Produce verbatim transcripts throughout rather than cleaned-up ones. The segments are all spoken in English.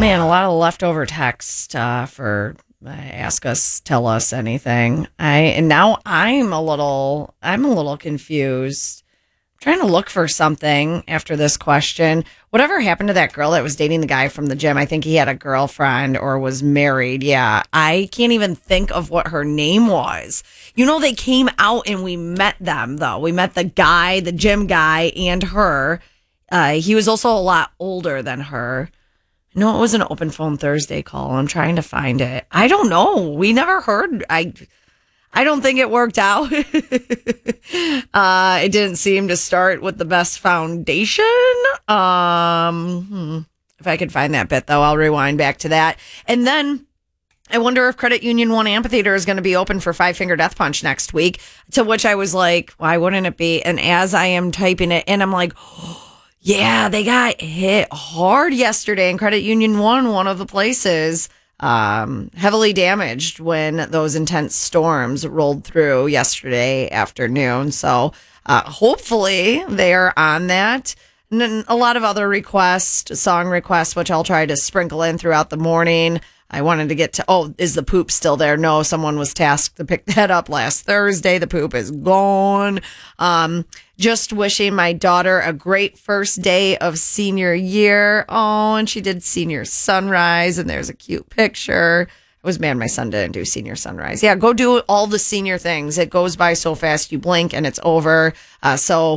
Man, a lot of leftover text uh, for uh, ask us, tell us anything. I and now I'm a little, I'm a little confused. I'm trying to look for something after this question. Whatever happened to that girl that was dating the guy from the gym? I think he had a girlfriend or was married. Yeah, I can't even think of what her name was. You know, they came out and we met them though. We met the guy, the gym guy, and her. Uh, he was also a lot older than her. No, it was an open phone Thursday call. I'm trying to find it. I don't know. We never heard. I I don't think it worked out. uh, it didn't seem to start with the best foundation. Um, hmm. If I could find that bit, though, I'll rewind back to that. And then I wonder if Credit Union One Amphitheater is going to be open for Five Finger Death Punch next week. To which I was like, why wouldn't it be? And as I am typing it in, I'm like, oh, yeah, they got hit hard yesterday in Credit Union One, one of the places, um, heavily damaged when those intense storms rolled through yesterday afternoon. So uh, hopefully they are on that. And then a lot of other requests, song requests, which I'll try to sprinkle in throughout the morning. I wanted to get to, oh, is the poop still there? No, someone was tasked to pick that up last Thursday. The poop is gone. Um, just wishing my daughter a great first day of senior year. Oh, and she did senior sunrise, and there's a cute picture. I was mad my son didn't do senior sunrise. Yeah, go do all the senior things. It goes by so fast. You blink and it's over. Uh, so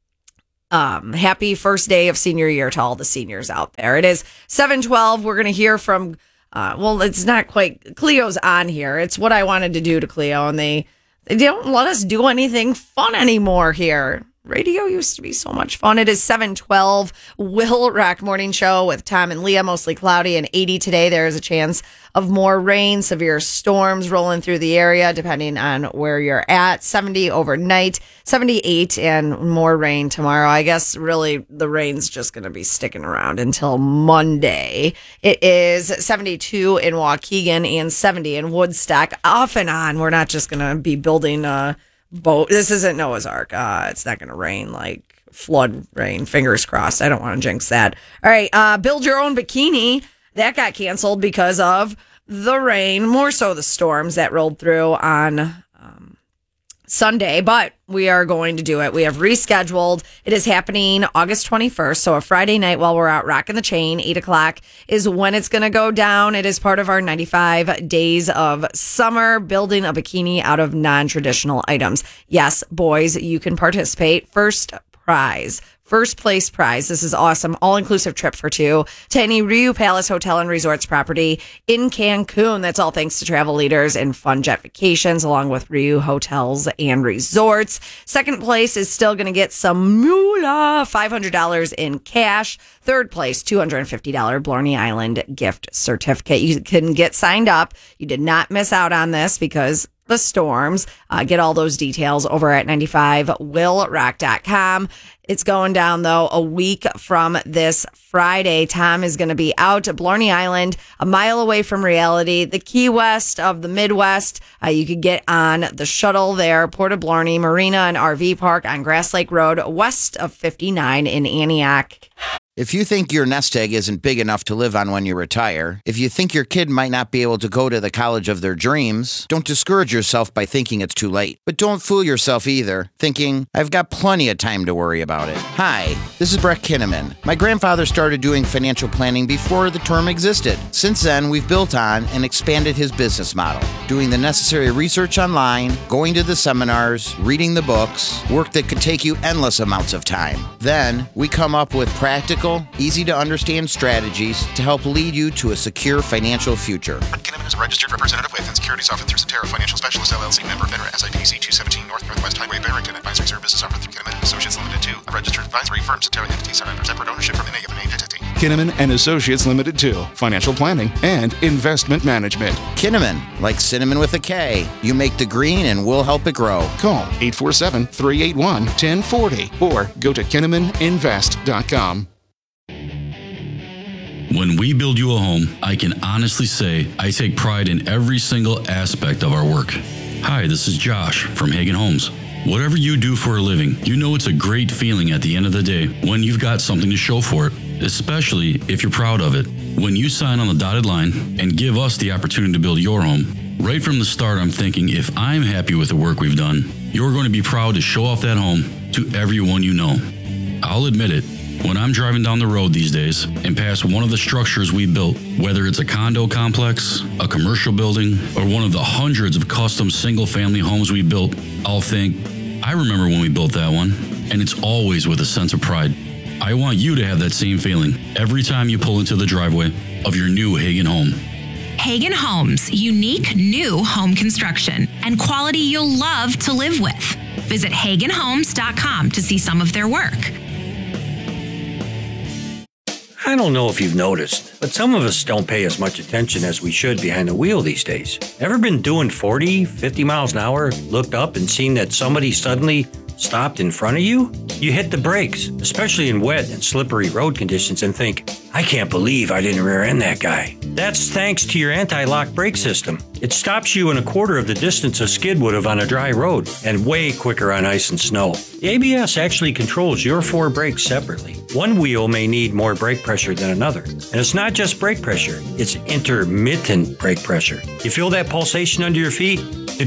um, happy first day of senior year to all the seniors out there. It is seven twelve. We're going to hear from Uh, well, it's not quite. Cleo's on here. It's what I wanted to do to Cleo, and they they don't let us do anything fun anymore here. Radio used to be so much fun. It is seven twelve. Will Rock Morning Show with Tom and Leah. Mostly cloudy and eighty today. There is a chance of more rain, severe storms rolling through the area, depending on where you're at. seventy overnight, seventy-eight, and more rain tomorrow. I guess really the rain's just going to be sticking around until Monday. It is seventy-two in Waukegan and seventy in Woodstock. Off and on. We're not just going to be building a boat. This isn't Noah's Ark. Uh, it's not going to rain like flood rain. Fingers crossed. I don't want to jinx that. All right. Uh, build your own bikini. That got canceled because of the rain, more so the storms that rolled through on um, Sunday, but we are going to do it. We have rescheduled. It is happening August twenty-first, so a Friday night while we're out rocking the chain. eight o'clock is when it's going to go down. It is part of our ninety-five days of summer, building a bikini out of non-traditional items. Yes, boys, you can participate. First prize. First place prize. This is awesome. All-inclusive trip for two to any Riu Palace Hotel and Resorts property in Cancun. That's all thanks to Travel Leaders and Fun Jet Vacations, along with Riu Hotels and Resorts. Second place is still going to get some moolah, five hundred dollars in cash. Third place, two hundred fifty dollars Blarney Island gift certificate. You can get signed up. You did not miss out on this because the storms. Uh, get all those details over at ninety-five will rock dot com. It's going down, though, a week from this Friday. Tom is going to be out at Blarney Island, a mile away from reality, the Key West of the Midwest. Uh, you could get on the shuttle there, Port of Blarney Marina and R V Park on Grass Lake Road, west of fifty-nine in Antioch. If you think your nest egg isn't big enough to live on when you retire, if you think your kid might not be able to go to the college of their dreams, don't discourage yourself by thinking it's too late. But don't fool yourself either, thinking, I've got plenty of time to worry about it. Hi, this is Brett Kinnaman. My grandfather started doing financial planning before the term existed. Since then, we've built on and expanded his business model, doing the necessary research online, going to the seminars, reading the books, work that could take you endless amounts of time. Then, we come up with practical, easy to understand strategies to help lead you to a secure financial future. Kinnaman is a registered representative with and securities offered through Cetera Financial Specialist L L C, member FINRA, S I P C two seventeen North Northwest Highway, Barrington. Advisory services offered through Kinnaman and Associates Limited two, a registered advisory firm. Cetera entities are under separate ownership from any of an entity. Kinnaman and Associates Limited two, financial planning and investment management. Kinnaman, like cinnamon with a K. You make the green and we'll help it grow. Call eight four seven, three eight one, one zero four zero or go to kinnaman invest dot com. When we build you a home, I can honestly say I take pride in every single aspect of our work. Hi, this is Josh from Hagen Homes. Whatever you do for a living, you know it's a great feeling at the end of the day when you've got something to show for it. especially if you're proud of it. When you sign on the dotted line and give us the opportunity to build your home, right from the start, I'm thinking if I'm happy with the work we've done, you're going to be proud to show off that home to everyone you know. I'll admit it, when I'm driving down the road these days and pass one of the structures we built, whether it's a condo complex, a commercial building, or one of the hundreds of custom single-family homes we built, I'll think, I remember when we built that one, and it's always with a sense of pride. I want you to have that same feeling every time you pull into the driveway of your new Hagen home. Hagen Homes, unique new home construction and quality you'll love to live with. Visit hagen homes dot com to see some of their work. I don't know if you've noticed, but some of us don't pay as much attention as we should behind the wheel these days. Ever been doing forty, fifty miles an hour, looked up and seen that somebody suddenly stopped in front of you? You hit the brakes, especially in wet and slippery road conditions, and think, I can't believe I didn't rear end that guy. That's thanks to your anti-lock brake system. It stops you in a quarter of the distance a skid would have on a dry road, and way quicker on ice and snow. The A B S actually controls your four brakes separately. One wheel may need more brake pressure than another. And it's not just brake pressure, it's intermittent brake pressure. You feel that pulsation under your feet?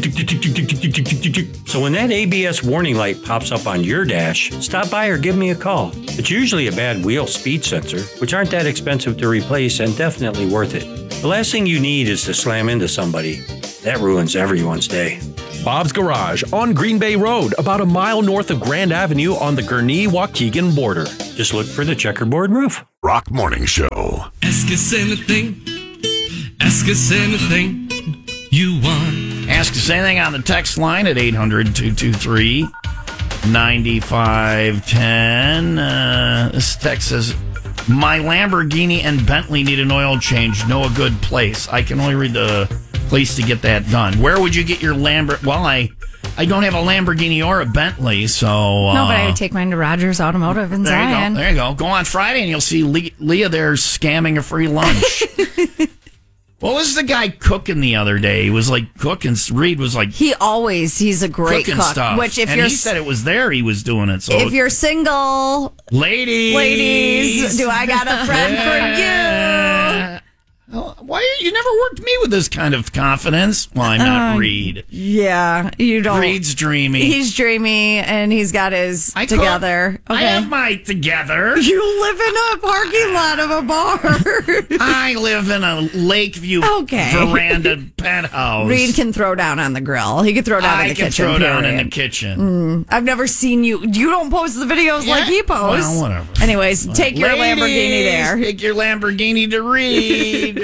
So when that A B S warning light pops up on your dash, stop by or give me a call. It's usually a bad wheel speed sensor, which aren't that expensive to replace and definitely worth it. The last thing you need is to slam into somebody. That ruins everyone's day. Bob's Garage on Green Bay Road, about a mile north of Grand Avenue on the Gurnee-Waukegan border. Just look for the checkerboard roof. Rock Morning Show. Ask us anything. Ask us anything you want. Ask us anything on the text line at eight hundred, two two three, nine five one zero. Uh, this text says, my Lamborghini and Bentley need an oil change. Know a good place. I can only read the place to get that done. Where would you get your Lamborghini? Well, I, I don't have a Lamborghini or a Bentley, so... Uh, no, but I would take mine to Rogers Automotive in there Zion. You go. There you go. Go on Friday and you'll see Le- Leah there scamming a free lunch. What was the guy cooking the other day? He was like cooking. Reed was like... He always, he's a great cooking cook. Stuff. Which if and you're, he said it was there, he was doing it. So if you're single... Ladies. Ladies, do I got a friend yeah. for you? Why you never worked me with this kind of confidence? Well, I'm not uh, Reed. Yeah, you don't. Reed's dreamy. He's dreamy, and he's got his I together. Okay. I have my together. You live in a parking lot of a bar. I live in a Lakeview okay. veranda penthouse. Reed can throw down on the grill. He can throw down I in the can kitchen. throw period. down in the kitchen. Mm, I've never seen you. You don't post the videos yeah. like he posts. Well, whatever. Anyways, take Ladies, your Lamborghini there. Take your Lamborghini to Reed.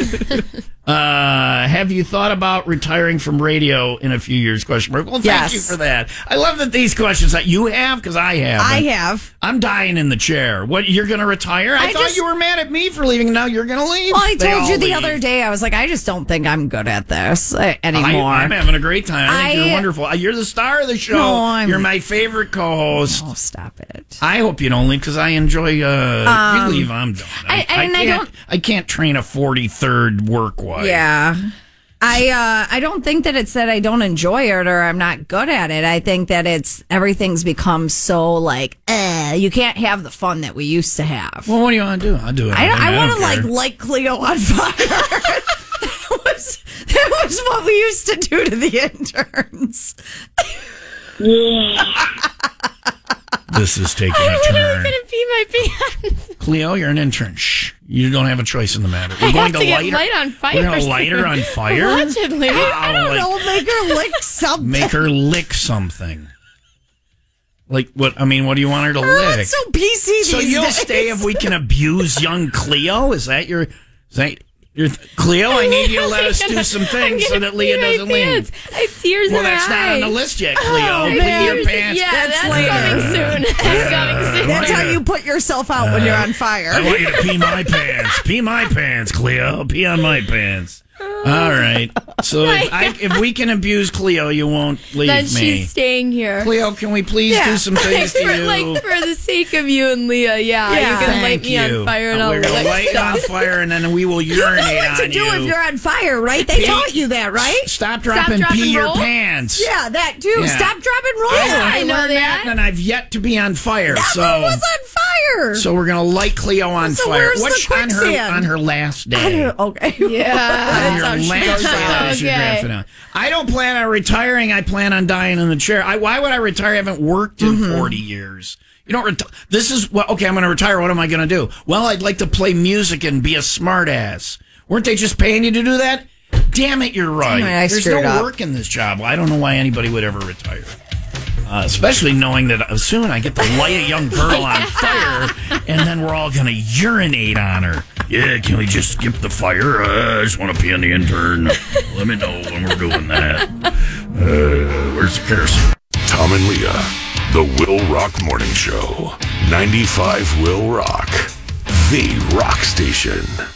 Uh, have you thought about retiring from radio in a few years? Question mark. Well, thank yes. you for that. I love that these questions that you have because I have. I have. I'm dying in the chair. What? You're going to retire? I, I thought just, you were mad at me for leaving. Now you're going to leave. Well, I they told you the leave. other day. I was like, I just don't think I'm good at this uh, anymore. I, I'm having a great time. I think I, you're wonderful. You're the star of the show. No, I'm, you're my favorite co-host. Oh, stop it. I hope you don't leave because I enjoy. Uh, um, you leave. I'm done. I, I, and I, I can't, don't. I can't train a forty-third work wife. Yeah. I uh, I don't think that it's that I don't enjoy it or I'm not good at it. I think that it's everything's become so like, eh, you can't have the fun that we used to have. Well, what do you want to do? I'll do it. I, I, I want to like light Cleo on fire. that was that was what we used to do to the interns. This is taking I a turn. I'm going to pee my pants. Cleo, you're an intern. Shh. You don't have a choice in the matter. We're I going have to, to get light, light on fire. We're going to light her on fire? Allegedly. I don't know. Make her lick something. Make her lick something. Like, what? I mean, what do you want her to oh, lick? It's so P C these So you'll days. stay if we can abuse young Cleo? Is that your... Is that... You're, Cleo, I need you to let us do some things so that Leah doesn't leave. I have tears well, in that's my not on the eyes. list yet, Cleo. Oh, Pee man. your pants. Yeah, that's, that's later. coming soon. That's coming soon. That's how you put yourself out uh, when you're on fire. I want you to pee my pants. Pee my pants, Cleo. Pee on my pants. All right. So if, I, if we can abuse Cleo, you won't leave Then me. she's staying here. Cleo, can we please do some things to for, you? Like, for the sake of you and Leah, yeah. Yeah. You can light Thank me you. on fire and I'll We're going to light you on stuff. fire and then we will You know urinate what to on do you. if you're on fire, right? They Pee- taught you that, right? Stop, drop, and drop, pee and your roll? pants. Yeah, that too. Yeah. Stop, drop, and roll. I, I know learned that. and I've yet to be on fire. Never so was on fire. So we're gonna light Cleo on So fire. where's the What's on her quicksand? on her last I day? don't know. Okay. On Yeah. That's your how she last goes day, that is your Okay. grand finale. I don't plan on retiring. I plan on dying in the chair. I, why would I retire? I haven't worked in Mm-hmm. forty years. You don't. Reti- this is well. Okay, I'm going to retire. What am I going to do? Well, I'd like to play music and be a smartass. Weren't they just paying you to do that? Damn it, you're right. Damn it, I There's no screwed up. work in this job. I don't know why anybody would ever retire. Uh, especially knowing that soon I get to light a young girl on fire, and then we're all going to urinate on her. Yeah, can we just skip the fire? Uh, I just want to pee on the intern. Let me know when we're doing that. Uh, where's the kerosene? Tom and Leah, the Will Rock Morning Show. ninety-five Will Rock, the rock station.